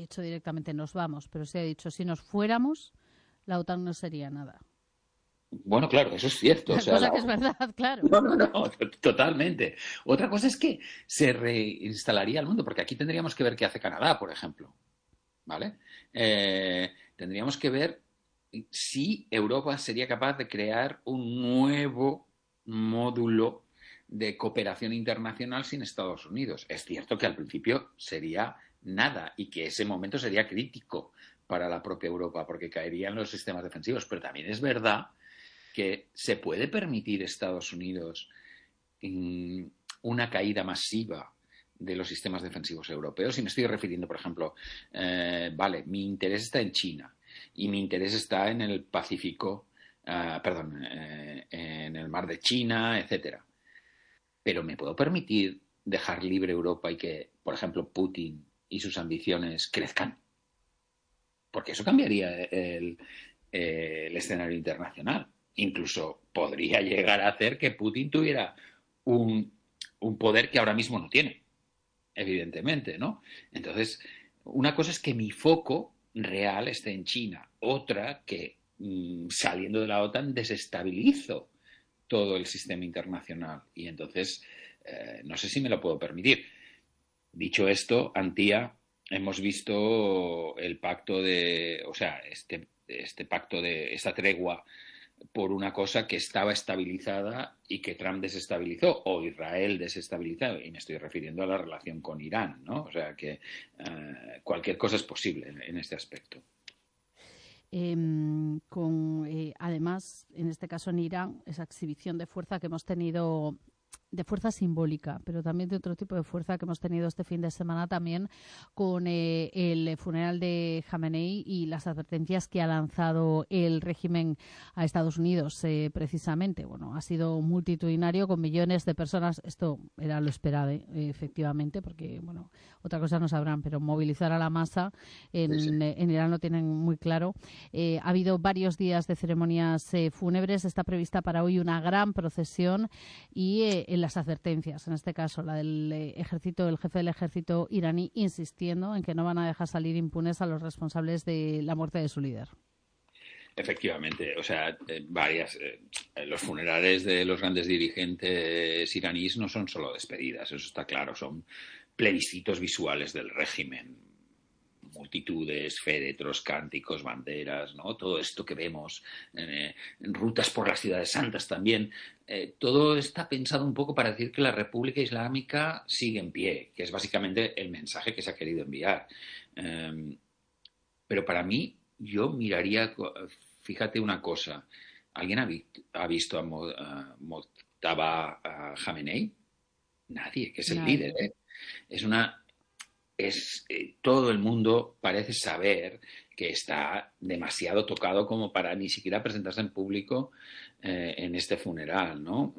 dicho directamente nos vamos, pero sí ha dicho si nos fuéramos, la OTAN no sería nada. Bueno, claro, eso es cierto. O sea, Cosa que es verdad, claro. no, no, no, totalmente. Otra cosa es que se reinstalaría el mundo, porque aquí tendríamos que ver qué hace Canadá, por ejemplo. ¿Vale? Tendríamos que ver si Europa sería capaz de crear un nuevo módulo de cooperación internacional sin Estados Unidos. Es cierto que al principio sería nada y que ese momento sería crítico para la propia Europa porque caerían los sistemas defensivos, pero también es verdad que se puede permitir Estados Unidos una caída masiva de los sistemas defensivos europeos. Y me estoy refiriendo, por ejemplo, vale, mi interés está en China y mi interés está en el Pacífico, perdón, en el mar de China, etcétera. Pero me puedo permitir dejar libre Europa y que, por ejemplo, Putin y sus ambiciones crezcan, porque eso cambiaría el escenario internacional. Incluso podría llegar a hacer que Putin tuviera un poder que ahora mismo no tiene, evidentemente, ¿no? Entonces, una cosa es que mi foco real esté en China, otra que saliendo de la OTAN desestabilizo todo el sistema internacional y entonces no sé si me lo puedo permitir. Dicho esto, Antía, hemos visto el pacto de, o sea, este pacto de esta tregua por una cosa que estaba estabilizada y que Trump desestabilizó, o Israel desestabilizó, y me estoy refiriendo a la relación con Irán, ¿no? O sea que cualquier cosa es posible en este aspecto. Además, en este caso en Irán, esa exhibición de fuerza que hemos tenido, de fuerza simbólica, pero también de otro tipo de fuerza que hemos tenido este fin de semana también con el funeral de Khamenei y las advertencias que ha lanzado el régimen a Estados Unidos precisamente. Bueno, ha sido multitudinario con millones de personas. Esto era lo esperado, efectivamente, porque, bueno, otra cosa no sabrán, pero movilizar a la masa Sí, sí. en Irán lo tienen muy claro. Ha habido varios días de ceremonias fúnebres. Está prevista para hoy una gran procesión y en las advertencias, en este caso la del ejército, el jefe del ejército iraní insistiendo en que no van a dejar salir impunes a los responsables de la muerte de su líder. Efectivamente, o sea, los funerales de los grandes dirigentes iraníes no son solo despedidas, eso está claro, son plebiscitos visuales del régimen, multitudes, féretros, cánticos, banderas, ¿no? Todo esto que vemos, en rutas por las ciudades santas también, todo está pensado un poco para decir que la República Islámica sigue en pie, que es básicamente el mensaje que se ha querido enviar. Pero para mí, yo miraría, fíjate una cosa, ¿alguien ha visto a Mojtaba Khamenei? Nadie, que es el líder, Nadie. ¿eh? Es una todo el mundo parece saber que está demasiado tocado como para ni siquiera presentarse en público en este funeral, ¿no?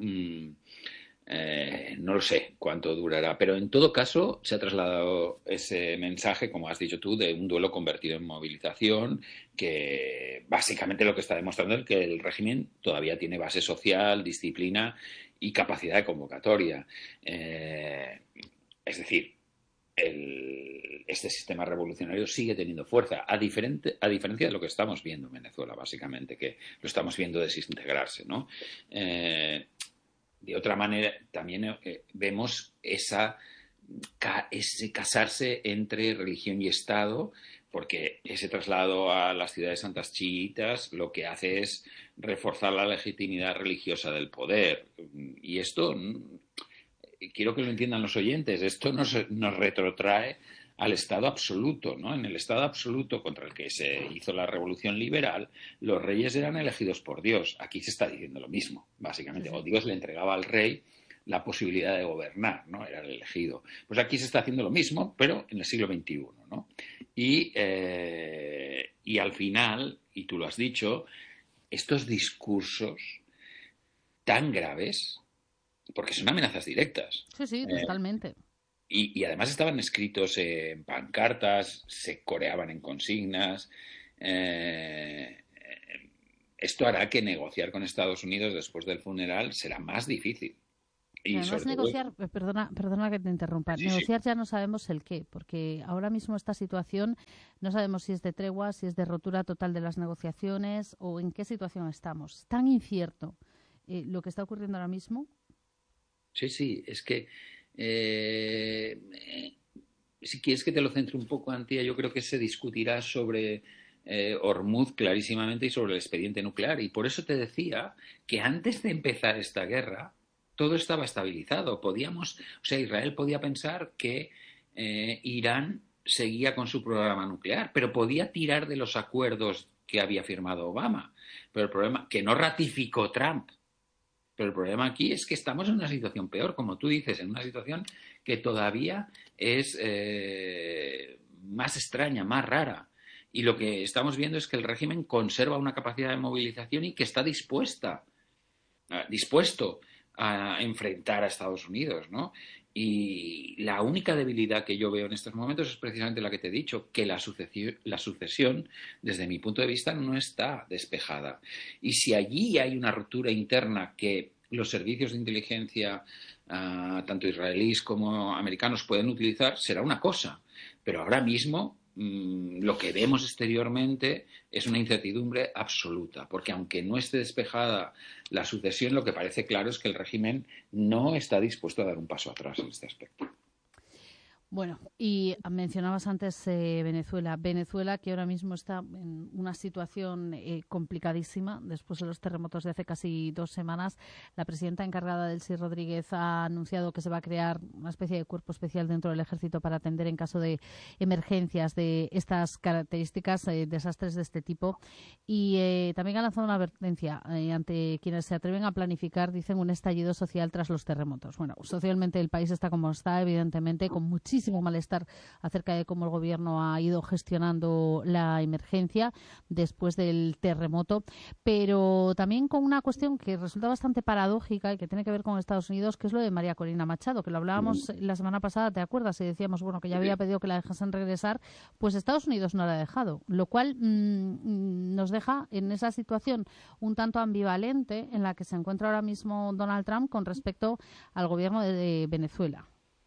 No lo sé cuánto durará, pero en todo caso se ha trasladado ese mensaje, como has dicho tú, de un duelo convertido en movilización, que básicamente lo que está demostrando es que el régimen todavía tiene base social, disciplina y capacidad de convocatoria. Es decir, este sistema revolucionario sigue teniendo fuerza, a diferencia de lo que estamos viendo en Venezuela, básicamente, que lo estamos viendo desintegrarse, ¿no? De otra manera, también vemos ese casarse entre religión y Estado, porque ese traslado a las ciudades santas chiitas lo que hace es reforzar la legitimidad religiosa del poder. Y esto quiero que lo entiendan los oyentes, esto nos retrotrae al Estado absoluto, ¿no? En el Estado absoluto contra el que se hizo la revolución liberal, los reyes eran elegidos por Dios. Aquí se está diciendo lo mismo, Sí, básicamente. O sí. Dios le entregaba al rey la posibilidad de gobernar, ¿no? Era el elegido. Pues aquí se está haciendo lo mismo, pero en el siglo XXI, ¿no? Y al final, y tú lo has dicho, estos discursos tan graves, porque son amenazas directas, Sí, sí, eh, totalmente. y además estaban escritos en pancartas, se coreaban en consignas. Eh, esto hará que negociar con Estados Unidos después del funeral será más difícil. Y Y además sobre todo, negociar, perdona que te interrumpa, sí, sí. negociar ya no sabemos el qué, porque ahora mismo esta situación no sabemos si es de tregua, si es de rotura total de las negociaciones o en qué situación estamos. Es tan incierto lo que está ocurriendo ahora mismo. Sí, sí, es que si quieres que te lo centre un poco, Antía, yo creo que se discutirá sobre Hormuz clarísimamente y sobre el expediente nuclear. Y por eso te decía que antes de empezar esta guerra, todo estaba estabilizado. Podíamos, o sea, Israel podía pensar que Irán seguía con su programa nuclear, pero podía tirar de los acuerdos que había firmado Obama. Pero el problema, que no ratificó Trump. Pero el problema aquí es que estamos en una situación peor, como tú dices, en una situación que todavía es más extraña, más rara. Y lo que estamos viendo es que el régimen conserva una capacidad de movilización y que está dispuesto a enfrentar a Estados Unidos, ¿no? Y la única debilidad que yo veo en estos momentos es precisamente la que te he dicho, que la sucesión, desde mi punto de vista, no está despejada. Y si allí hay una ruptura interna que los servicios de inteligencia, tanto israelíes como americanos, pueden utilizar, será una cosa. Pero ahora mismo lo que vemos exteriormente es una incertidumbre absoluta, porque aunque no esté despejada la sucesión, lo que parece claro es que el régimen no está dispuesto a dar un paso atrás en este aspecto. Bueno, y mencionabas antes Venezuela. Venezuela, que ahora mismo está en una situación complicadísima después de los terremotos de hace casi 2 semanas. La presidenta encargada, Delcy Rodríguez, ha anunciado que se va a crear una especie de cuerpo especial dentro del ejército para atender en caso de emergencias de estas características, desastres de este tipo. Y también ha lanzado una advertencia ante quienes se atreven a planificar, dicen, un estallido social tras los terremotos. Bueno, socialmente el país está como está, evidentemente, con muchísimo malestar acerca de cómo el gobierno ha ido gestionando la emergencia después del terremoto, pero también con una cuestión que resulta bastante paradójica y que tiene que ver con Estados Unidos, que es lo de María Corina Machado, que lo hablábamos la semana pasada, ¿te acuerdas? Y decíamos, bueno, que ya había pedido que la dejasen regresar, pues Estados Unidos no la ha dejado, lo cual nos deja en esa situación un tanto ambivalente en la que se encuentra ahora mismo Donald Trump con respecto al gobierno de Venezuela.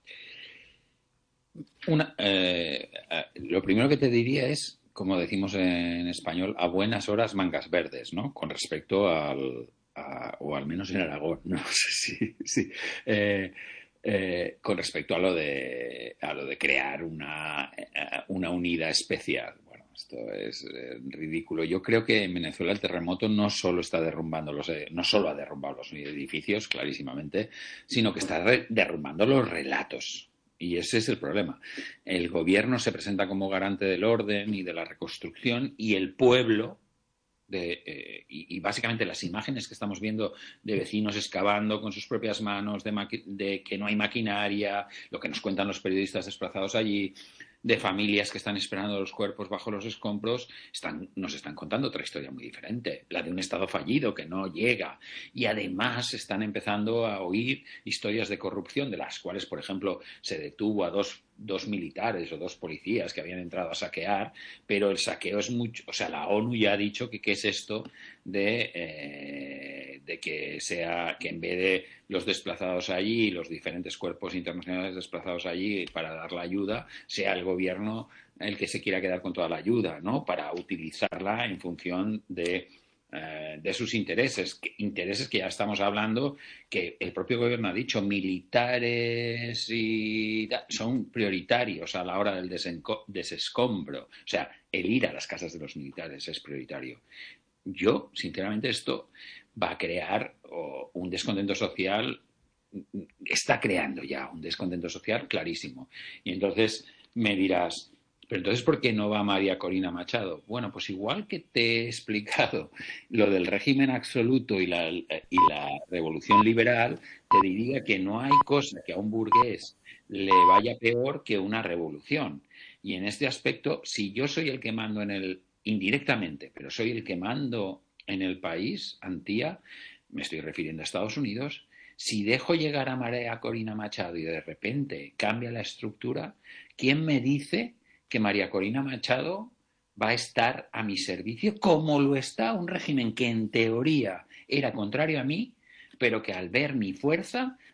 Lo primero que te diría es, como decimos en español, a buenas horas mangas verdes, ¿no? Con respecto o al menos en Aragón, no sé si con respecto a lo de crear una unidad especial. Bueno, esto es ridículo. Yo creo que en Venezuela el terremoto no solo está derrumbando no solo ha derrumbado los edificios, clarísimamente, sino que está derrumbando los relatos. Y ese es el problema. El gobierno se presenta como garante del orden y de la reconstrucción y el pueblo, y básicamente las imágenes que estamos viendo de vecinos excavando con sus propias manos, de que no hay maquinaria, lo que nos cuentan los periodistas desplazados allí, de familias que están esperando los cuerpos bajo los escombros, nos están contando otra historia muy diferente, la de un Estado fallido que no llega. Y además están empezando a oír historias de corrupción, de las cuales, por ejemplo, se detuvo a dos militares o dos policías que habían entrado a saquear, pero el saqueo es mucho, o sea, la ONU ya ha dicho que qué es esto de que en vez de los desplazados allí, los diferentes cuerpos internacionales desplazados allí para dar la ayuda, sea el gobierno el que se quiera quedar con toda la ayuda, ¿no? Para utilizarla en función de sus intereses que ya estamos hablando, que el propio gobierno ha dicho, militares son prioritarios a la hora del desescombro. O sea, el ir a las casas de los militares es prioritario. Yo, sinceramente, esto va a crear un descontento social, está creando ya un descontento social clarísimo. Y entonces me dirás, pero entonces, ¿por qué no va María Corina Machado? Bueno, pues igual que te he explicado lo del régimen absoluto y la revolución liberal, te diría que no hay cosa que a un burgués le vaya peor que una revolución. Y en este aspecto, si yo soy el que mando indirectamente, pero soy el que mando en el país, Antía, me estoy refiriendo a Estados Unidos, si dejo llegar a María Corina Machado y de repente cambia la estructura, ¿quién me dice que María Corina Machado va a estar a mi servicio como lo está un régimen que en teoría era contrario a mí, pero que al ver mi fuerza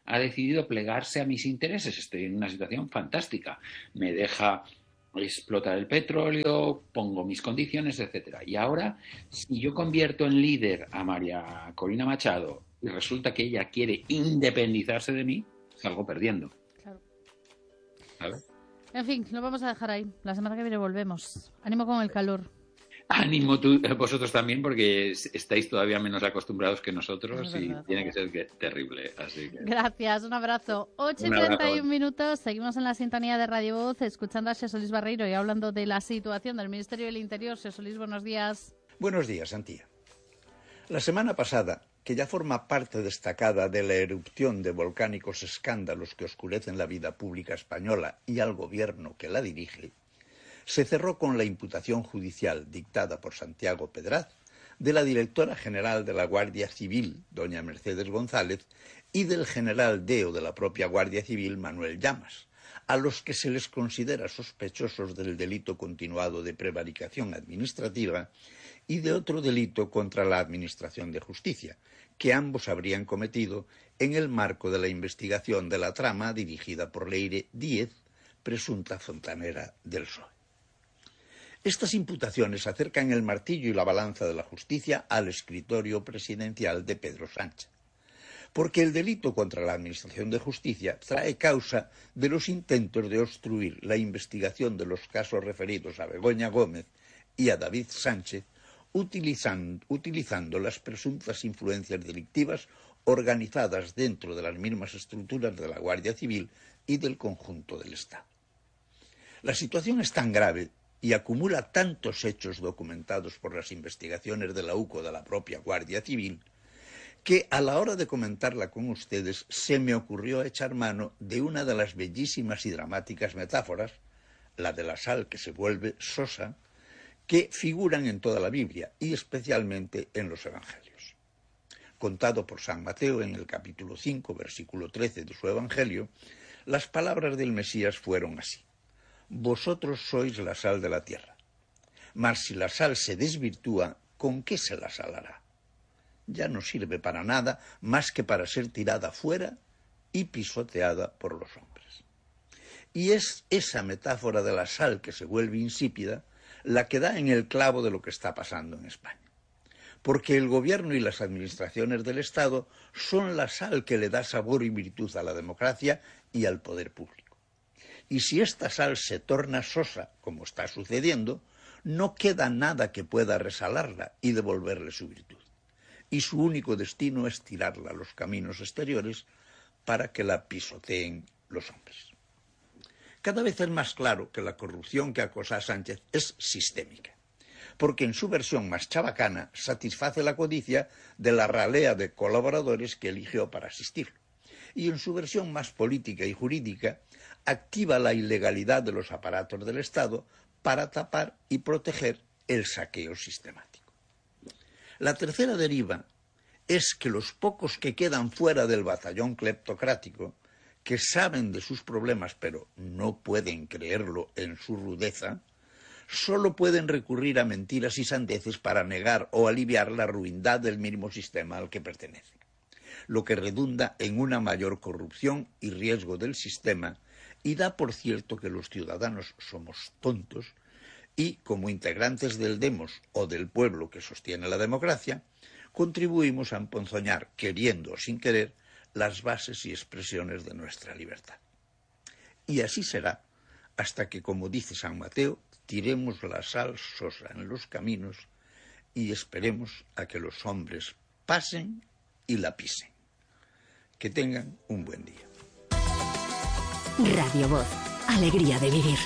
ha decidido plegarse a mis intereses. Estoy en una situación fantástica. Me deja explotar el petróleo, pongo mis condiciones, etcétera. Y ahora, si yo convierto en líder a María Corina Machado y resulta que ella quiere independizarse de mí, salgo perdiendo. Claro. ¿Sabes? En fin, lo vamos a dejar ahí. La semana que viene volvemos. Ánimo con el calor. Ánimo vosotros también, porque estáis todavía menos acostumbrados que nosotros y tiene que ser terrible. Así que... Gracias, un abrazo. 8:31 minutos, seguimos en la sintonía de Radio Voz, escuchando a Xosé Luis Barreiro y hablando de la situación del Ministerio del Interior. Xosé Luis, buenos días. Buenos días, Antía. La semana pasada, que ya forma parte destacada de la erupción de volcánicos escándalos que oscurecen la vida pública española y al gobierno que la dirige, se cerró con la imputación judicial dictada por Santiago Pedraz de la directora general de la Guardia Civil, doña Mercedes González, y del general deo de la propia Guardia Civil, Manuel Llamas, a los que se les considera sospechosos del delito continuado de prevaricación administrativa y de otro delito contra la Administración de Justicia, que ambos habrían cometido en el marco de la investigación de la trama dirigida por Leire Díez, presunta fontanera del PSOE. Estas imputaciones acercan el martillo y la balanza de la justicia al escritorio presidencial de Pedro Sánchez, porque el delito contra la Administración de Justicia trae causa de los intentos de obstruir la investigación de los casos referidos a Begoña Gómez y a David Sánchez, utilizando las presuntas influencias delictivas organizadas dentro de las mismas estructuras de la Guardia Civil y del conjunto del Estado. La situación es tan grave y acumula tantos hechos documentados por las investigaciones de la UCO de la propia Guardia Civil, que a la hora de comentarla con ustedes se me ocurrió echar mano de una de las bellísimas y dramáticas metáforas, la de la sal que se vuelve sosa, que figuran en toda la Biblia y especialmente en los Evangelios. Contado por San Mateo en el capítulo 5, versículo 13 de su Evangelio, las palabras del Mesías fueron así: vosotros sois la sal de la tierra, mas si la sal se desvirtúa, ¿con qué se la salará? Ya no sirve para nada más que para ser tirada fuera y pisoteada por los hombres. Y es esa metáfora de la sal que se vuelve insípida la que da en el clavo de lo que está pasando en España. Porque el gobierno y las administraciones del Estado son la sal que le da sabor y virtud a la democracia y al poder público. Y si esta sal se torna sosa, como está sucediendo, no queda nada que pueda resalarla y devolverle su virtud. Y su único destino es tirarla a los caminos exteriores para que la pisoteen los hombres. Cada vez es más claro que la corrupción que acosa a Sánchez es sistémica, porque en su versión más chabacana satisface la codicia de la ralea de colaboradores que eligió para asistirlo, y en su versión más política y jurídica activa la ilegalidad de los aparatos del Estado para tapar y proteger el saqueo sistemático. La tercera deriva es que los pocos que quedan fuera del batallón cleptocrático, que saben de sus problemas pero no pueden creerlo en su rudeza, solo pueden recurrir a mentiras y sandeces para negar o aliviar la ruindad del mismo sistema al que pertenecen, lo que redunda en una mayor corrupción y riesgo del sistema y da por cierto que los ciudadanos somos tontos y, como integrantes del demos o del pueblo que sostiene la democracia, contribuimos a emponzoñar, queriendo o sin querer, las bases y expresiones de nuestra libertad. Y así será hasta que, como dice San Mateo, tiremos la sal sosa en los caminos y esperemos a que los hombres pasen y la pisen. Que tengan un buen día. Radio Voz, alegría de vivir.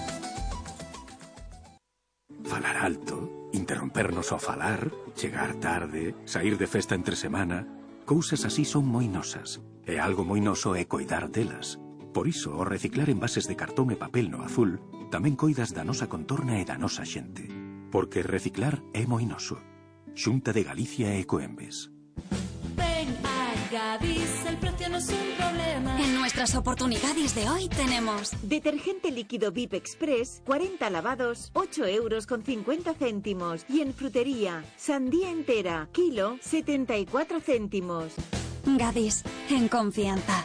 Falar alto, interrompernos ao falar, chegar tarde, sair de festa entre semana, cousas así son moi nosas, e algo moi noso é coidar delas. Por iso, ao reciclar envases de cartón e papel no azul, tamén coidas da nosa contorna e da nosa xente. Porque reciclar é moi noso. Xunta de Galicia e Ecoembes. Ven a Gadis, el precio no es un problema. En nuestras oportunidades de hoy tenemos detergente líquido VIP Express, 40 lavados, 8,50 €. Y en frutería, sandía entera, kilo, 74 céntimos. Gadis, en confianza.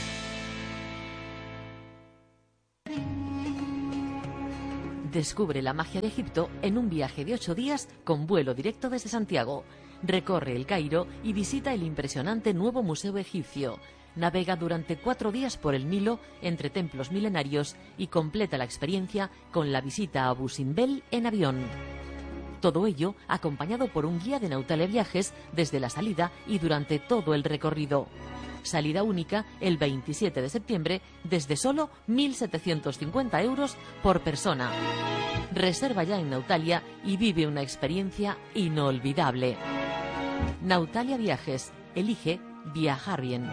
Descubre la magia de Egipto en un viaje de 8 días con vuelo directo desde Santiago. Recorre el Cairo y visita el impresionante nuevo Museo Egipcio. Navega durante 4 días por el Nilo entre templos milenarios y completa la experiencia con la visita a Abu Simbel en avión. Todo ello acompañado por un guía de Nautalia Viajes desde la salida y durante todo el recorrido. Salida única el 27 de septiembre desde solo 1.750 euros por persona. Reserva ya en Nautalia y vive una experiencia inolvidable. Nautalia Viajes. Elige viajar bien.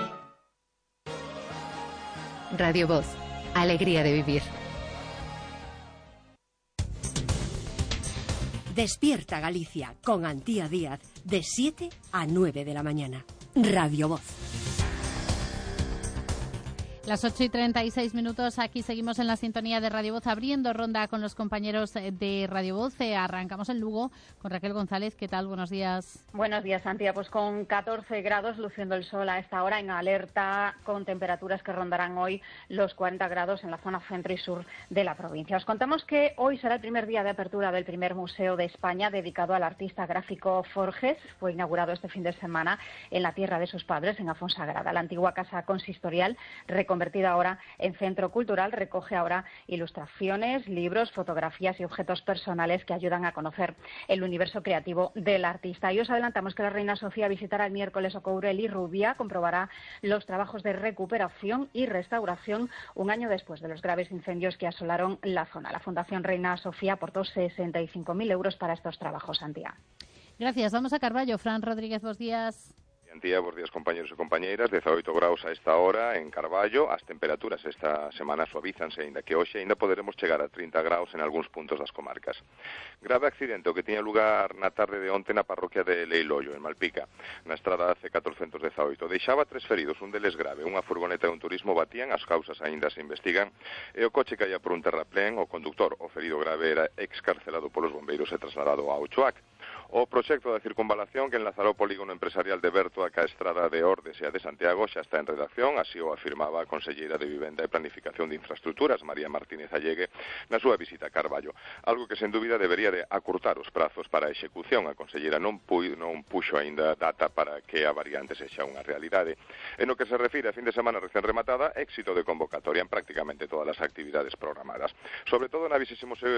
Radio Voz. Alegría de vivir. Despierta Galicia con Antía Díaz de 7 a 9 de la mañana. Radio Voz. Las 8:36, aquí seguimos en la sintonía de Radio Voz, abriendo ronda con los compañeros de Radio Voz. Arrancamos en Lugo con Raquel González. ¿Qué tal? Buenos días. Buenos días, Santia. Pues con 14 grados, luciendo el sol a esta hora, en alerta, con temperaturas que rondarán hoy los 40 grados en la zona centro y sur de la provincia. Os contamos que hoy será el primer día de apertura del primer museo de España dedicado al artista gráfico Forges. Fue inaugurado este fin de semana en la tierra de sus padres, en Afonsagrada. La antigua casa consistorial, reconvertida ahora en centro cultural, recoge ahora ilustraciones, libros, fotografías y objetos personales que ayudan a conocer el universo creativo del artista. Y os adelantamos que la reina Sofía visitará el miércoles Ocourel y Rubia, comprobará los trabajos de recuperación y restauración un año después de los graves incendios que asolaron la zona. La Fundación Reina Sofía aportó 65.000 euros para estos trabajos, Santiago. Gracias. Vamos a Carballo. Fran Rodríguez, buenos días. Antía, bos días compañeros e compañeiras, 18 graus a esta hora en Carballo. As temperaturas esta semana suavízanse, ainda que hoxe ainda poderemos chegar a 30 graus en algúns puntos das comarcas. Grave accidente o que tiña lugar na tarde de onte na parroquia de Leiloio, en Malpica, na estrada C418. Deixaba 3 feridos, un deles grave. Unha furgoneta e un turismo batían, as causas aínda se investigan, e o coche caía por un terraplén. O conductor, o ferido grave, era excarcelado polos bombeiros e trasladado a Ochoac. O proxecto da circunvalación que enlazará o polígono empresarial de Berto a estrada de Ordes e a de Santiago xa está en redacción, así o afirmaba a conselleira de Vivenda e Planificación de Infraestructuras, María Martínez Allegue, na súa visita a Carballo. Algo que, sen dúbida, debería de acurtar os prazos para a execución. A conselleira non puxo aínda data para que a variante sexa unha realidade. En o que se refire a fin de semana recén rematada, éxito de convocatoria en prácticamente todas as actividades programadas. Sobre todo na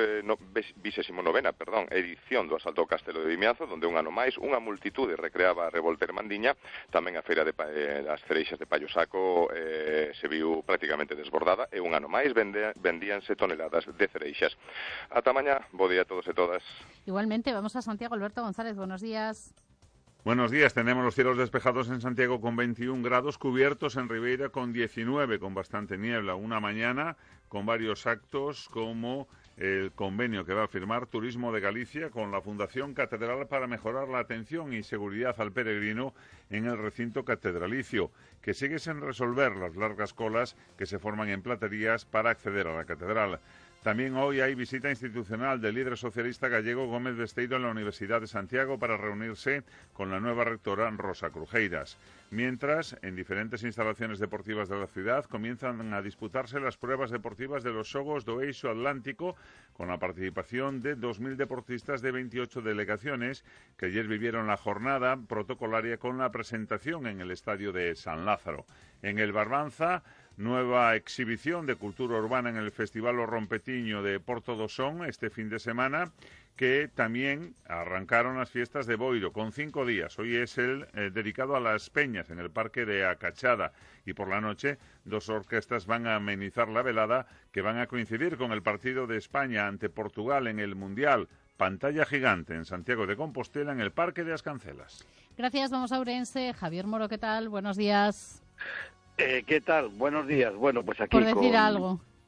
29ª edición do Asalto ao Castelo de Vimianzo, donde un ano máis unha multitude recreaba a revolta irmandiña. Tamén a feira das cereixas de Pallo Saco se viu prácticamente desbordada e un ano máis vendíanse toneladas de cereixas. Ata mañá, bo día a todos e todas. Igualmente, vamos a Santiago. Alberto González, buenos días. Buenos días, tenemos los cielos despejados en Santiago con 21 grados, cubiertos en Ribeira con 19, con bastante niebla. Una mañana con varios actos como el convenio que va a firmar Turismo de Galicia con la Fundación Catedral para mejorar la atención y seguridad al peregrino en el recinto catedralicio, que sigue sin resolver las largas colas que se forman en platerías para acceder a la catedral. También hoy hay visita institucional del líder socialista gallego Gómez Besteiro en la Universidad de Santiago para reunirse con la nueva rectora Rosa Crujeiras. Mientras, en diferentes instalaciones deportivas de la ciudad comienzan a disputarse las pruebas deportivas de los Xogos do Eixo Atlántico con la participación de 2.000 deportistas de 28 delegaciones que ayer vivieron la jornada protocolaria con la presentación en el estadio de San Lázaro. En el Barbanza, nueva exhibición de cultura urbana en el Festival O Rompetiño de Porto do Son este fin de semana, que también arrancaron las fiestas de Boiro con 5 días. Hoy es el dedicado a las peñas en el Parque de Acachada y por la noche 2 orquestas van a amenizar la velada que van a coincidir con el partido de España ante Portugal en el Mundial. Pantalla gigante en Santiago de Compostela en el Parque de Ascancelas. Gracias, vamos a Ourense. Javier Moro, ¿qué tal? Buenos días. ¿Qué tal? Buenos días. Bueno, pues aquí por decir algo.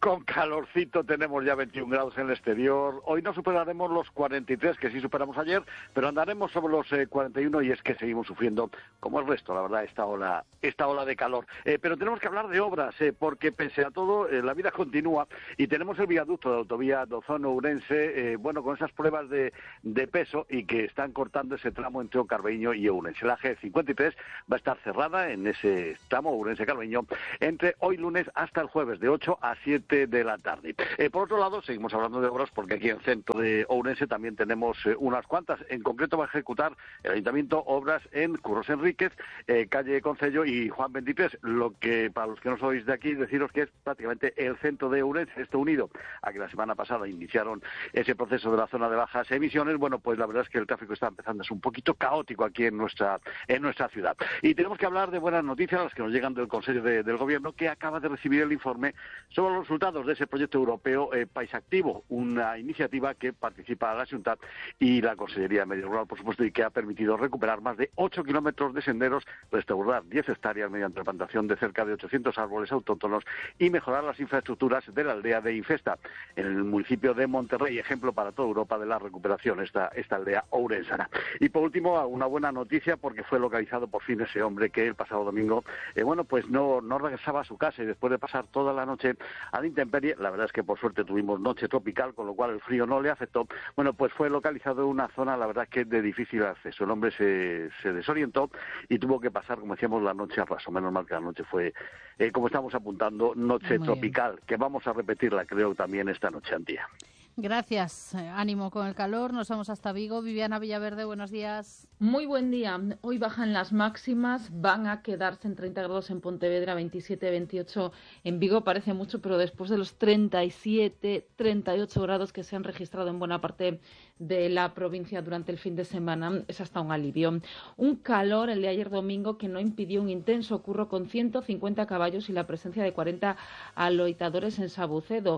con calorcito, tenemos ya 21 grados en el exterior. Hoy no superaremos los 43, que sí superamos ayer, pero andaremos sobre los 41 y es que seguimos sufriendo, como el resto, la verdad, esta ola de calor. Pero tenemos que hablar de obras, porque pese a todo, la vida continúa y tenemos el viaducto de la autovía de Ozono-Ourense, con esas pruebas de peso y que están cortando ese tramo entre Carbeño y Ourense. La G53 va a estar cerrada en ese tramo Ourense-Carbeño entre hoy lunes hasta el jueves de 8 a 7 de la tarde. Por otro lado, seguimos hablando de obras porque aquí en el centro de Ourense también tenemos unas cuantas. En concreto va a ejecutar el Ayuntamiento obras en Curros Enríquez, calle Concello y Juan 23, lo que para los que no sois de aquí deciros que es prácticamente el centro de Ourense, esto unido a que la semana pasada iniciaron ese proceso de la zona de bajas emisiones. Bueno, pues la verdad es que el tráfico está empezando a ser un poquito caótico aquí en nuestra ciudad. Y tenemos que hablar de buenas noticias, las que nos llegan del Consejo del Gobierno, que acaba de recibir el informe sobre los resultados de ese proyecto europeo País Activo, una iniciativa que participa la Xunta y la Consellería de Medio Rural, por supuesto, y que ha permitido recuperar más de 8 kilómetros de senderos, restaurar 10 hectáreas mediante la plantación de cerca de 800 árboles autóctonos y mejorar las infraestructuras de la aldea de Infesta, en el municipio de Monterrey, ejemplo para toda Europa de la recuperación, esta aldea ourensana. Y por último, una buena noticia, porque fue localizado por fin ese hombre que el pasado domingo, no regresaba a su casa y después de pasar toda la noche a la intemperie, la verdad es que por suerte tuvimos noche tropical, con lo cual el frío no le afectó, pues fue localizado en una zona, la verdad que de difícil acceso. El hombre se desorientó y tuvo que pasar, como decíamos, la noche a raso. Menos mal que la noche fue, como estamos apuntando, noche tropical, que vamos a repetirla, creo, también esta noche, Antía. Gracias. Ánimo con el calor. Nos vamos hasta Vigo. Viviana Villaverde, buenos días. Muy buen día. Hoy bajan las máximas, van a quedarse en 30 grados en Pontevedra, 27, 28 en Vigo. Parece mucho, pero después de los 37, 38 grados que se han registrado en buena parte de la provincia durante el fin de semana, es hasta un alivio. Un calor el de ayer domingo que no impidió un intenso curro con 150 caballos y la presencia de 40 aloitadores en Sabucedo.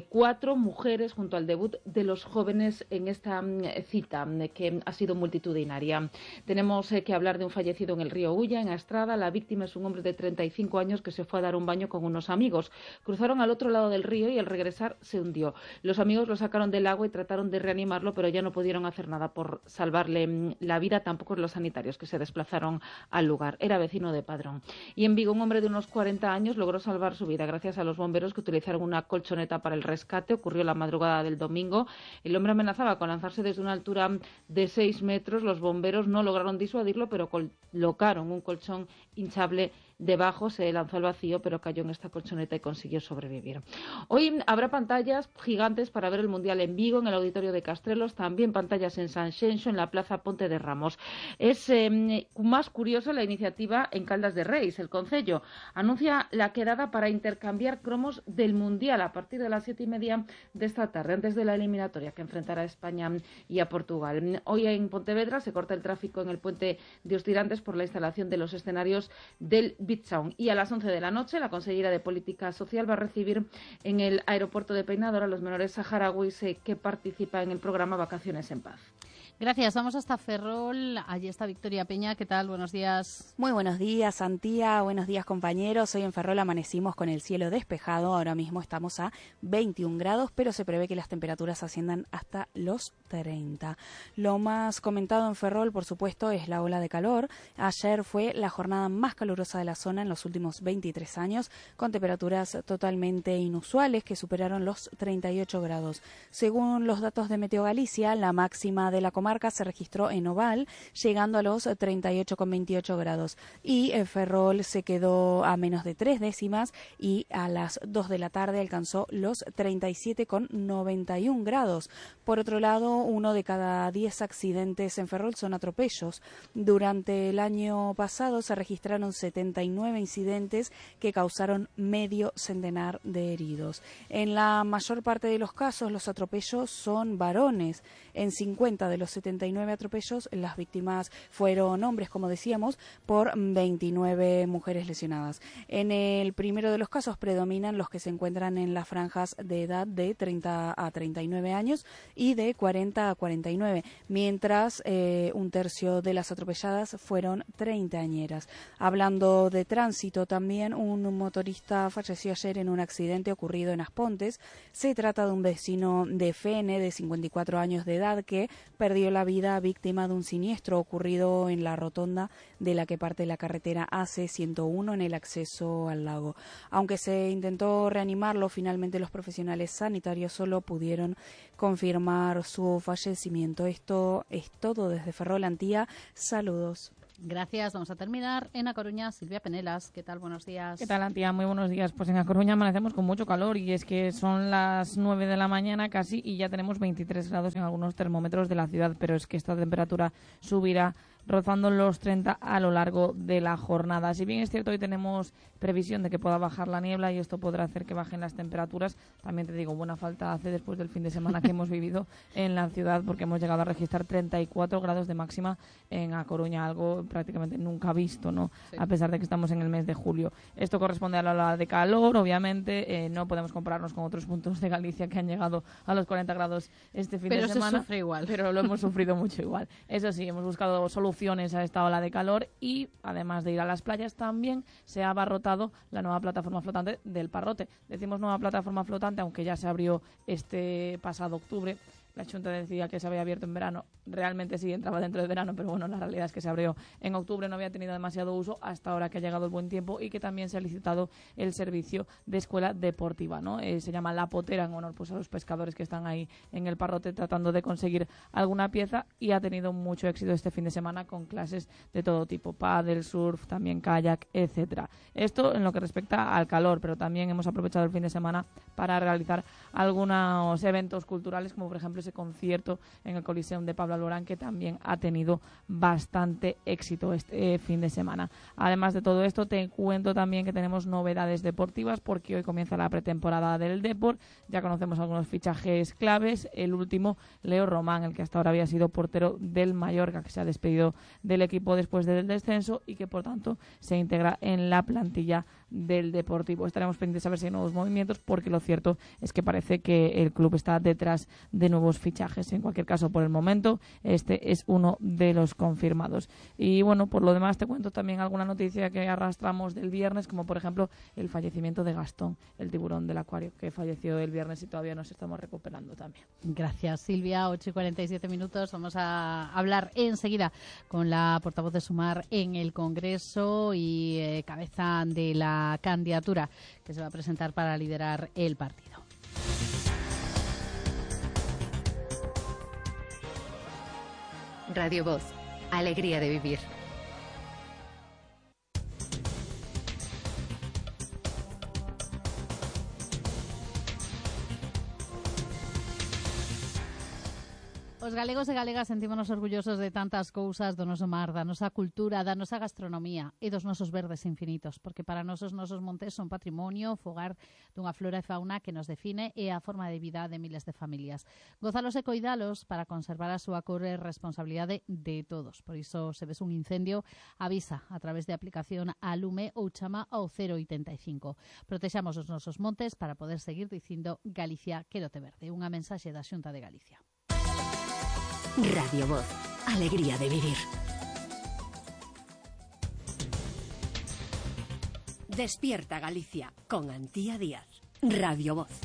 4 mujeres junto al debut de los jóvenes en esta cita que ha sido multitudinaria. Tenemos que hablar de un fallecido en el río Ulla, en Astrada. La víctima es un hombre de 35 años que se fue a dar un baño con unos amigos. Cruzaron al otro lado del río y al regresar se hundió. Los amigos lo sacaron del agua y trataron de reanimarlo, pero ya no pudieron hacer nada por salvarle la vida, tampoco los sanitarios que se desplazaron al lugar. Era vecino de Padrón. Y en Vigo, un hombre de unos 40 años logró salvar su vida gracias a los bomberos que utilizaron una colchoneta para el rescate. Ocurrió la madrugada del domingo. El hombre amenazaba con lanzarse desde una altura de 6 metros. Los bomberos no lograron disuadirlo, pero colocaron un colchón hinchable debajo, se lanzó al vacío, pero cayó en esta colchoneta y consiguió sobrevivir. Hoy habrá pantallas gigantes para ver el Mundial en Vigo, en el Auditorio de Castrelos, también pantallas en Sanxenxo, en la Plaza Ponte de Ramos. Es más curiosa la iniciativa en Caldas de Reis. El Concello anuncia la quedada para intercambiar cromos del Mundial a partir de las 7:30 de esta tarde, antes de la eliminatoria que enfrentará a España y a Portugal. Hoy en Pontevedra se corta el tráfico en el puente de Hostirantes por la instalación de los escenarios del Beach Sound. Y a las 11 de la noche, la consellera de Política Social va a recibir en el aeropuerto de Peinador a los menores saharauis que participan en el programa Vacaciones en Paz. Gracias. Vamos hasta Ferrol. Allí está Victoria Peña. ¿Qué tal? Buenos días. Muy buenos días, Antía. Buenos días, compañeros. Hoy en Ferrol amanecimos con el cielo despejado. Ahora mismo estamos a 21 grados, pero se prevé que las temperaturas asciendan hasta los 30. Lo más comentado en Ferrol, por supuesto, es la ola de calor. Ayer fue la jornada más calurosa de la zona en los últimos 23 años, con temperaturas totalmente inusuales que superaron los 38 grados. Según los datos de Meteo Galicia, la máxima de la comarca se registró en Oval, llegando a los 38,28 grados. Y Ferrol se quedó a menos de 3 décimas y a las 2 de la tarde alcanzó los 37,91 grados. Por otro lado, 1 de cada 10 accidentes en Ferrol son atropellos. Durante el año pasado se registraron 79 incidentes que causaron medio centenar de heridos. En la mayor parte de los casos, los atropellos son varones. En 50 de los 79 atropellos, las víctimas fueron hombres, como decíamos, por 29 mujeres lesionadas. En el primero de los casos predominan los que se encuentran en las franjas de edad de 30 a 39 años y de 40 a 49, mientras un tercio de las atropelladas fueron treintañeras. Hablando de tránsito también. Un motorista falleció ayer en un accidente ocurrido en As Pontes. Se trata de un vecino de Fene de 54 años de edad que perdió la vida víctima de un siniestro ocurrido en la rotonda de la que parte la carretera AC-101 en el acceso al lago. Aunque se intentó reanimarlo, finalmente los profesionales sanitarios solo pudieron confirmar su fallecimiento. Esto es todo desde Ferrol Antía. Saludos. Gracias. Vamos a terminar en A Coruña. Silvia Penelas, ¿qué tal? Buenos días. ¿Qué tal, Antía? Muy buenos días. Pues en A Coruña amanecemos con mucho calor y es que son las 9 de la mañana casi y ya tenemos 23 grados en algunos termómetros de la ciudad, pero es que esta temperatura subirá rozando los 30 a lo largo de la jornada. Si bien es cierto, hoy tenemos previsión de que pueda bajar la niebla y esto podrá hacer que bajen las temperaturas, también te digo, buena falta hace después del fin de semana que hemos vivido en la ciudad, porque hemos llegado a registrar 34 grados de máxima en A Coruña, algo prácticamente nunca visto, ¿no? Sí. A pesar de que estamos en el mes de julio. Esto corresponde a la ola de calor, obviamente, no podemos compararnos con otros puntos de Galicia que han llegado a los 40 grados este fin de semana. Pero se sufre igual. Pero lo hemos sufrido mucho igual. Eso sí, hemos buscado soluciones a esta ola de calor y, además de ir a las playas, también se ha abarrotado la nueva plataforma flotante del Parrote. Decimos nueva plataforma flotante, aunque ya se abrió este pasado octubre. La Junta decía que se había abierto en verano. Realmente sí entraba dentro de verano, pero bueno, la realidad es que se abrió en octubre, no había tenido demasiado uso hasta ahora que ha llegado el buen tiempo y que también se ha licitado el servicio de escuela deportiva, ¿no? Se llama La Potera, en honor pues a los pescadores que están ahí en el Parrote tratando de conseguir alguna pieza, y ha tenido mucho éxito este fin de semana con clases de todo tipo, pádel, surf, también kayak, etcétera. Esto en lo que respecta al calor, pero también hemos aprovechado el fin de semana para realizar algunos eventos culturales, como por ejemplo ese concierto en el Coliseum de Pablo Alborán, que también ha tenido bastante éxito este fin de semana. Además de todo esto, te cuento también que tenemos novedades deportivas, porque hoy comienza la pretemporada del Depor. Ya conocemos algunos fichajes claves. El último, Leo Román, el que hasta ahora había sido portero del Mallorca, que se ha despedido del equipo después del descenso y que por tanto se integra en la plantilla del Deportivo. Estaremos pendientes a ver si hay nuevos movimientos, porque lo cierto es que parece que el club está detrás de nuevos fichajes. En cualquier caso, por el momento, este es uno de los confirmados. Y bueno, por lo demás te cuento también alguna noticia que arrastramos del viernes, como por ejemplo el fallecimiento de Gastón, el tiburón del acuario, que falleció el viernes y todavía nos estamos recuperando también. Gracias, Silvia. 8:47. Vamos a hablar enseguida con la portavoz de Sumar en el Congreso y cabeza de la candidatura que se va a presentar para liderar el partido. Radio Voz, alegría de vivir. Os galegos e galegas sentímonos orgullosos de tantas cousas do noso mar, da nosa cultura, da nosa gastronomía e dos nosos verdes infinitos, porque para nós os nosos montes son patrimonio, fogar dunha flora e fauna que nos define e a forma de vida de miles de familias. Gozalos e coidalos para conservar a súa cor e responsabilidade de todos. Por iso, se ves un incendio, avisa a través de aplicación a Lume ou chama ao 085. Protexamos os nosos montes para poder seguir dicindo Galicia quérote verde. Unha mensaxe da Xunta de Galicia. Radio Voz, alegría de vivir. Despierta Galicia con Antía Díaz. Radio Voz.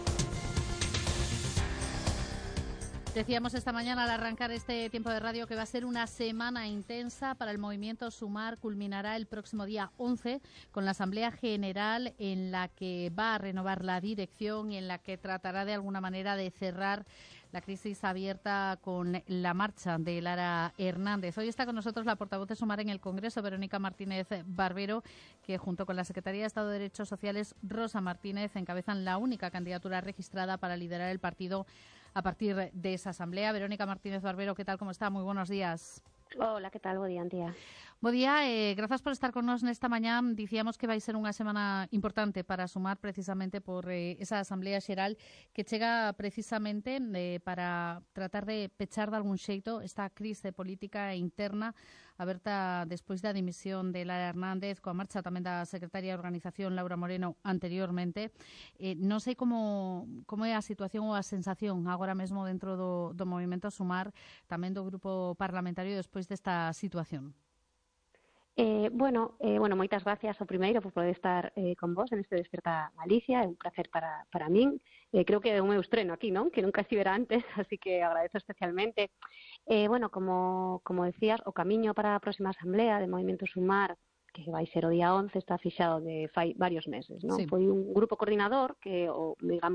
Decíamos esta mañana al arrancar este tiempo de radio que va a ser una semana intensa para el movimiento Sumar. Culminará el próximo día 11 con la Asamblea General, en la que va a renovar la dirección y en la que tratará de alguna manera de cerrar la crisis abierta con la marcha de Lara Hernández. Hoy está con nosotros la portavoz de Sumar en el Congreso, Verónica Martínez Barbero, que junto con la Secretaría de Estado de Derechos Sociales, Rosa Martínez, encabezan la única candidatura registrada para liderar el partido a partir de esa asamblea. Verónica Martínez Barbero, ¿qué tal? ¿Cómo está? Muy buenos días. Hola, ¿qué tal? Bo día, Antía. Bo día, grazas por estar con nos nesta mañá. Dicíamos que vai ser unha semana importante para Sumar precisamente por esa Asamblea Xeral que chega precisamente para tratar de pechar de algún xeito esta crise política interna aberta despois da dimisión de Lara Hernández, coa marcha tamén da secretaria de Organización Laura Moreno anteriormente. Non sei como é a situación ou a sensación agora mesmo dentro do movimento Sumar, tamén do grupo parlamentario despois desta situación. Bueno, moitas gracias ao primeiro por poder estar con vos en este Desperta Galicia, é un placer para min. Creo que é o meu estreno aquí, non? Que nunca estivera antes, así que agradezo especialmente. Bueno, como decías, o camiño para a próxima asamblea de Movimento Sumar, que vai ser o día 11, está fixado de fai varios meses, non? Sí. Foi un grupo coordinador que, o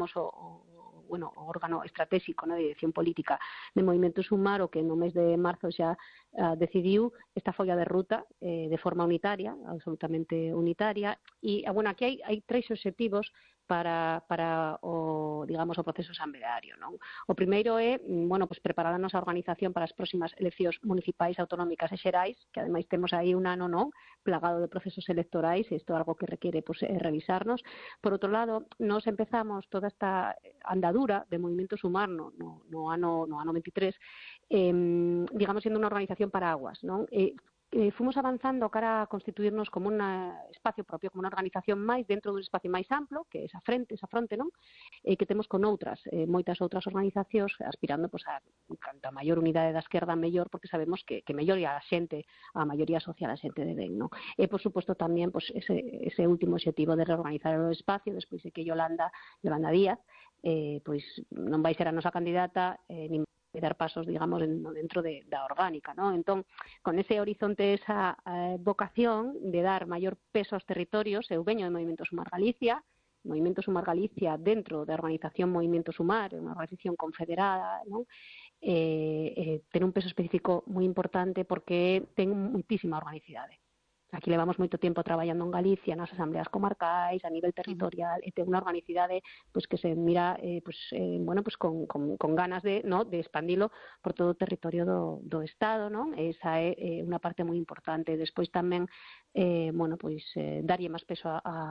órgano estratégico, de dirección política de Movimento Sumar, o que no mes de marzo xa decidiu esta folla de ruta de forma unitaria, absolutamente unitaria, e, aquí hai 3 obxectivos para o proceso asambleario, non? O primeiro é, preparar a nosa organización para as próximas eleccións municipais, autonómicas e xerais, que ademais temos aí un ano, non, plagado de procesos electorais, e isto é algo que requiere revisarnos. Por outro lado, nos empezamos toda esta andadura de Movimento Sumar no ano 23, sendo unha organización paraguas, non? Fomos avanzando cara a constituirnos como un espacio propio, como unha organización máis dentro dun espacio máis amplo, que é esa fronte, non? Que temos con moitas outras organizacións aspirando a canta maior unidade da esquerda mellor, porque sabemos que mellor é a xente, a maioría social, a xente de ben, non? E, por suposto, tamén ese último obxectivo de reorganizar o espacio, despois de que Yolanda Díaz non vai ser a nosa candidata, nin dar pasos, dentro da orgánica, ¿no? Entón, con ese horizonte, esa vocación de dar maior peso aos territorios, eu veño de Movimento Sumar Galicia dentro da organización Movimento Sumar, unha organización confederada, ¿no? Ten un peso específico moi importante porque ten moitísima organicidade. Aquí levamos moito tempo traballando en Galicia, nas asambleas comarcais, a nivel territorial, e ten unha organicidade que se mira con ganas de expandilo por todo o territorio do Estado, non? Esa é unha parte moi importante. Despois tamén darlle máis peso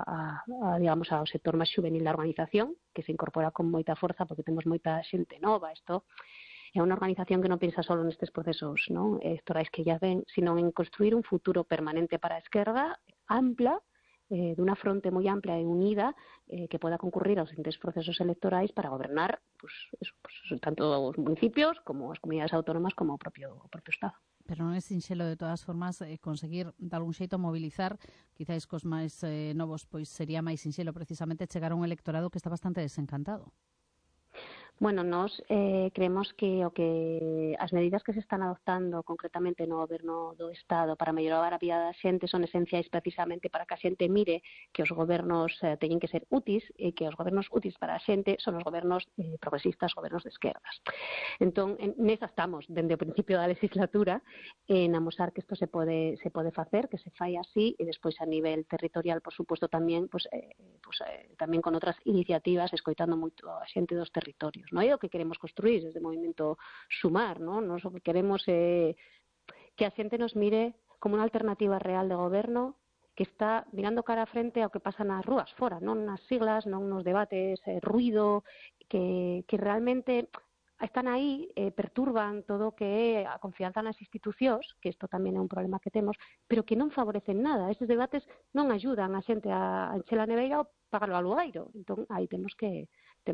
ao sector máis juvenil da organización, que se incorpora con moita forza porque temos moita xente nova. Isto é unha organización que non pensa só nestes procesos, non, electorais que ya ven, sino en construir un futuro permanente para a esquerda ampla, dunha fronte moi ampla e unida, que poda concurrir aos diferentes procesos electorais para gobernar tanto os municipios como as comunidades autónomas como o propio Estado. Pero non é sinxelo, de todas formas, conseguir de algún xeito mobilizar, quizáis cos máis novos, sería máis sinxelo precisamente chegar a un electorado que está bastante desencantado. Bueno, nós creemos que as medidas que se están adoptando concretamente no goberno do Estado para mellorar a vida da xente son esenciais precisamente para que a xente mire que os gobernos teñen que ser úteis e que os gobernos úteis para a xente son os gobernos progresistas, gobernos de esquerdas. Entón, nesa estamos, dende o principio da legislatura, en amosar que isto se pode facer, que se fai así, e despois a nivel territorial, por suposto, tamén tamén con outras iniciativas, escoitando moito a xente dos territorios. Non é o que queremos construir desde o Movimento Sumar, non? Nós o que queremos é que a xente nos mire como unha alternativa real de goberno que está mirando cara a frente ao que pasa nas rúas fora, non nas siglas, non nos debates, ruido, que realmente están aí, perturban todo o que é a confianza nas institucións, que isto tamén é un problema que temos, pero que non favorecen nada. Estes debates non axudan a xente a encher a neveira ou pagar o alugueiro. Entón, aí temos que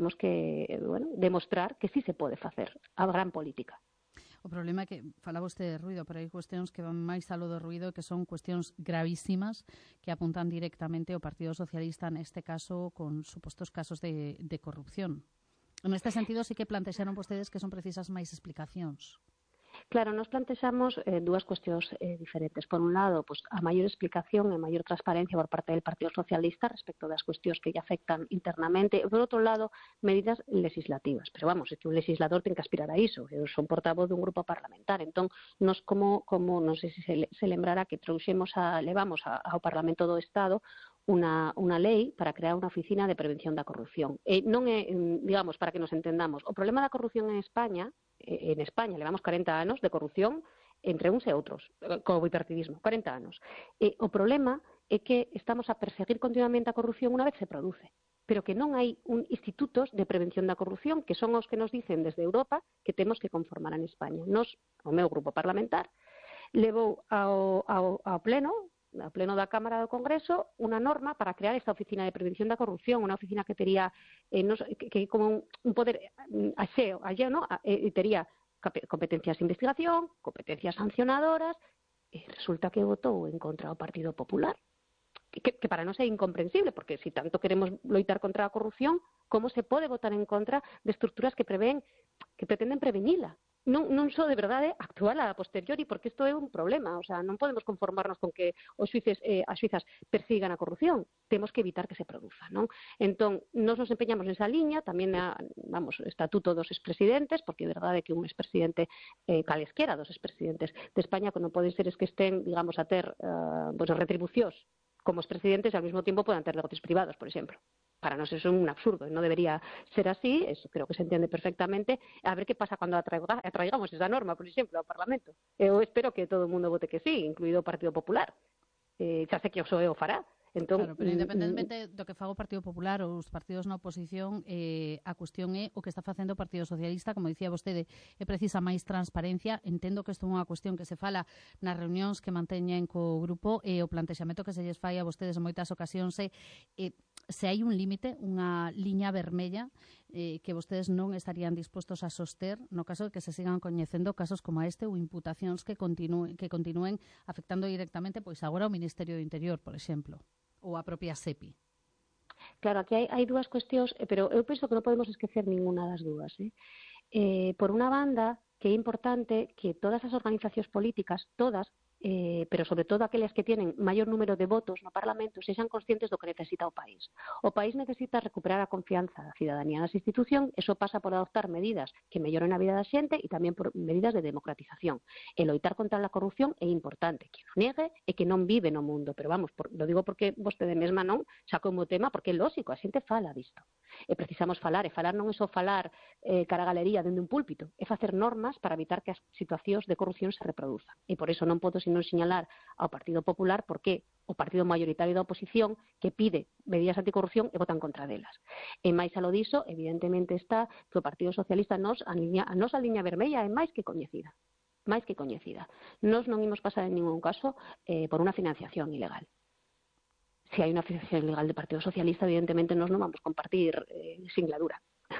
demostrar que sí se pode facer a gran política. O problema é que falaba vostede de ruido, pero hai cuestións que van máis aló do ruido, que son cuestións gravísimas que apuntan directamente ao Partido Socialista, neste caso, con supostos casos de corrupción. En este sentido, sí que plantexaron vostedes que son precisas máis explicacións. Claro, nos plantexamos dúas cuestións diferentes. Por un lado, a maior explicación e maior transparencia por parte del Partido Socialista respecto das cuestións que lle afectan internamente. E, por outro lado, medidas legislativas. Pero, é que un legislador ten que aspirar a iso. Eu son portavoz dun grupo parlamentar. Entón, nos como non sei se lembrará que levamos ao Parlamento do Estado unha lei para crear unha oficina de prevención da corrupción. Non é, para que nos entendamos, o problema da corrupción en España levamos 40 anos de corrupción entre uns e outros, co bipartidismo, 40 anos. O problema é que estamos a perseguir continuamente a corrupción unha vez se produce, pero que non hai institutos de prevención da corrupción que son os que nos dicen desde Europa que temos que conformar en España. O meu grupo parlamentar levou ao Pleno da Cámara do Congreso unha norma para crear esta oficina de prevención da corrupción, unha oficina que tería como un poder alleo, e tería competencias de investigación, competencias sancionadoras, resulta que votou en contra do Partido Popular. Que para nós é incomprensible, porque se tanto queremos loitar contra a corrupción, como se pode votar en contra de estruturas que pretenden prevenila? Non só de verdade actuar a posteriori, porque isto é un problema. O sea, non podemos conformarnos con que os xuíces as xuizas persigan a corrupción. Temos que evitar que se produza, non? Entón, nos empeñamos nesa liña, tamén estatuto dos expresidentes, porque é verdade que un expresidente, calesquera dos expresidentes de España, que non poden ser que estén, digamos, a ter retribucións como expresidentes e ao mesmo tempo podan ter negocios privados, por exemplo. Para nós eso é un absurdo, non debería ser así, eso creo que se entende perfectamente. A ver que pasa cando atraigamos esa norma, por exemplo, ao Parlamento. Eu espero que todo o mundo vote que sí, incluído o Partido Popular. Xa sei que o PSOE o fará. Entón, claro, pero independentemente do que faga o Partido Popular ou os partidos na oposición, a cuestión é o que está facendo o Partido Socialista. Como dicía vostede, é precisa máis transparencia. Entendo que isto é unha cuestión que se fala nas reunións que manteñen co grupo, e o plantexamento que se lles fai a vostedes en moitas ocasións é se hai un límite, unha liña vermella que vostedes non estarían dispostos a soster no caso de que se sigan coñecendo casos como este ou imputacións que continúen afectando directamente pois agora o Ministerio do Interior, por exemplo, ou a propia SEPI. Claro, aquí hai dúas cuestións, pero eu penso que non podemos esquecer ninguna das dúas. Por unha banda, que é importante que todas as organizacións políticas, todas, pero sobre todo aquelas que tienen maior número de votos no Parlamento, sexan conscientes do que necesita o país. O país necesita recuperar a confianza da cidadanía nas institucións. Eso pasa por adoptar medidas que melloren a vida da xente e tamén por medidas de democratización. E loitar contra a corrupción é importante. Que non negue e que non vive no mundo. Pero vamos, lo digo porque vostede mesma non xa como tema, porque é lógico, a xente fala disto. E precisamos falar, e falar non é só falar cara a galería dende un púlpito, é facer normas para evitar que as situacións de corrupción se reproduzan. E por eso non podo non señalar ao Partido Popular porque o partido maioritario da oposición que pide medidas anticorrupción e votan contra delas. E máis a lo diso, evidentemente está que o Partido Socialista a nosa liña vermella é máis que coñecida. Máis que coñecida. Nos non imos pasar en ningún caso por unha financiación ilegal. Se hai unha financiación ilegal do Partido Socialista, evidentemente nos non vamos compartir singladura.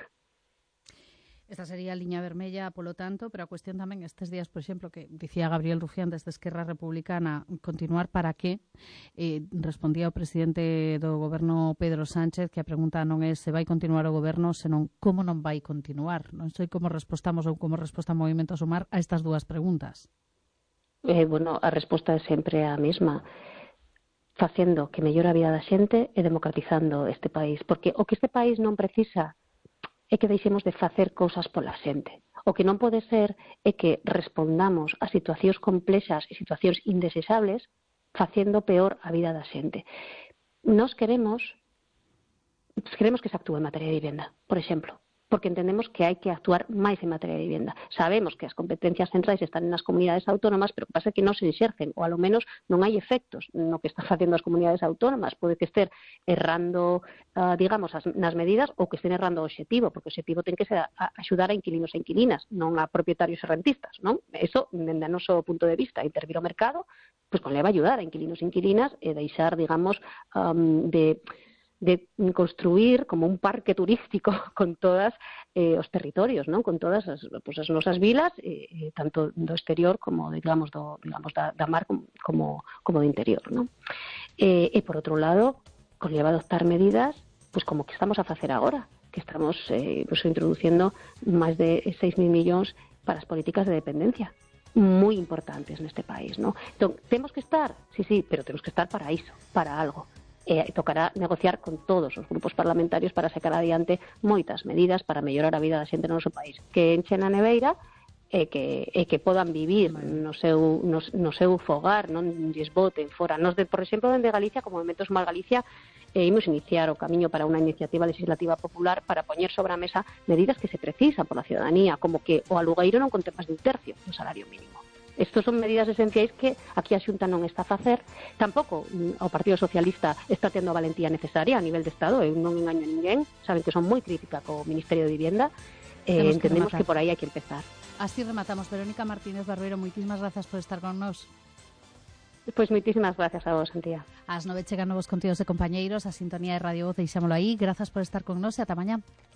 Esta sería a liña vermella, polo tanto, pero a cuestión tamén estes días, por exemplo, que dicía Gabriel Rufián desde Esquerra Republicana, continuar para qué? Respondía o presidente do goberno Pedro Sánchez que a pregunta non é se vai continuar o goberno, senón como non vai continuar. Non sei como respostamos ou como resposta a Movimento a Sumar a estas dúas preguntas. Bueno, a resposta é sempre a mesma. Facendo que mellore a vida da xente e democratizando este país. Porque o que este país non precisa é que deixemos de facer cousas pola xente. O que non pode ser é que respondamos a situacións complexas e situacións indesexables facendo peor a vida da xente. Nos queremos que se actúe en materia de vivenda, por exemplo, porque entendemos que hai que actuar máis en materia de vivenda. Sabemos que as competencias centrais están nas comunidades autónomas, pero o que pasa é que non se exercen, ou ao menos non hai efectos no que están facendo as comunidades autónomas. Pode que ester errando, digamos, nas medidas, ou que estén errando o obxectivo, porque o obxectivo ten que ser axudar a inquilinos e inquilinas, non a propietarios e rentistas, non? Eso, dende o noso punto de vista, intervir o mercado, pois conleva ayudar a inquilinos e inquilinas e deixar, digamos, de construir como un parque turístico con todas os territorios, non? Con todas as nosas vilas, tanto do exterior como, digamos, da mar como do interior, non? E por outro lado, conlleva adoptar medidas, pois como que estamos a facer agora, que estamos introduciendo máis de 6.000 millóns para as políticas de dependencia, moi importantes neste país, non? Entón, temos que estar, sí, pero temos que estar para iso, para algo. Tocará negociar con todos os grupos parlamentarios para sacar adiante moitas medidas para mellorar a vida da xente no noso país, que enchen a neveira e que podan vivir no seu fogar, non lles boten fora. Nos, por exemplo, dende Galicia, como Movimento Sumar Galicia, imos iniciar o camiño para unha iniciativa legislativa popular para poñer sobre a mesa medidas que se precisan pola ciudadanía, como que o alugueiro non conte máis de un tercio do salario mínimo. Estos son medidas esenciais que aquí a Xunta non está a facer. Tampouco o Partido Socialista está tendo a valentía necesaria a nivel de Estado. Eu non engaño a ninguén. Saben que son moi crítica co Ministerio de Vivienda. Entendemos que por aí hai que empezar. Así rematamos. Verónica Martínez Barbeiro, moitísimas grazas por estar con nós. Pois moitísimas gracias a vos, Antía. As 9 chegan novos contidos de compañeiros, a sintonía de Radio Voz, deixámolo aí. Grazas por estar con nós e ata mañá.